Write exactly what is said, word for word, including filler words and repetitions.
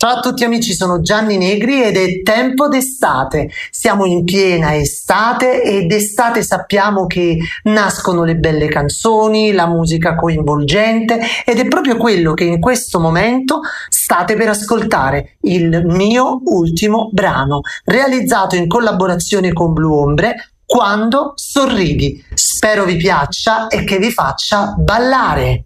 Ciao a tutti amici, sono Gianni Negri ed è tempo d'estate. Siamo in piena estate ed d'estate sappiamo che nascono le belle canzoni, la musica coinvolgente ed è proprio quello che in questo momento state per ascoltare, il mio ultimo brano, realizzato in collaborazione con Blu Ombre, Quando sorridi. Spero vi piaccia e che vi faccia ballare.